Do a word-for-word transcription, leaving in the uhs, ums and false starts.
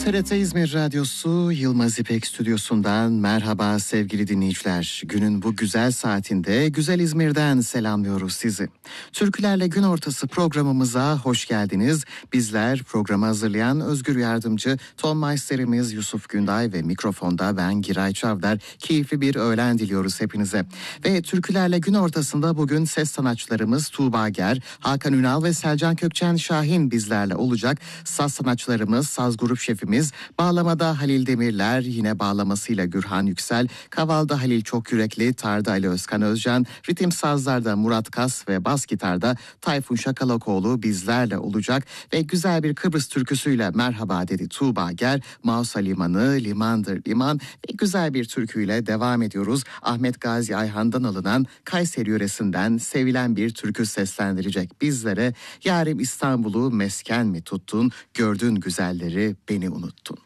T R T İzmir Radyosu Yılmaz İpek Stüdyosu'ndan merhaba sevgili dinleyiciler. Günün bu güzel saatinde güzel İzmir'den selamlıyoruz sizi. Türkülerle Gün Ortası programımıza hoş geldiniz. Bizler programı hazırlayan Özgür Yardımcı, ton meisterimiz Yusuf Günday ve mikrofonda ben Giray Çavdar. Keyifli bir öğlen diliyoruz hepinize. Ve Türkülerle Gün Ortası'nda bugün ses sanatçılarımız Tuğba Ger, Hakan Ünal ve Selcan Kökçen Şahin bizlerle olacak. Saz sanatçılarımız, saz grup şefimiz, bağlamada Halil Demirler, yine bağlamasıyla Gürhan Yüksel, kavalda Halil Çokyürekli, tarda Ali Özkan Özcan, ritim sazlarda Murat Kas ve bas gitarda Tayfun Şakalakoğlu bizlerle olacak ve güzel bir Kıbrıs türküsüyle merhaba dedi Tuğba Ger. Mausa Limanı, limandır liman ve güzel bir türküyle devam ediyoruz. Ahmet Gazi Ayhan'dan alınan Kayseri yöresinden sevilen bir türkü seslendirecek bizlere. Yarim İstanbul'u mesken mi tuttun, gördün güzelleri beni unuttun.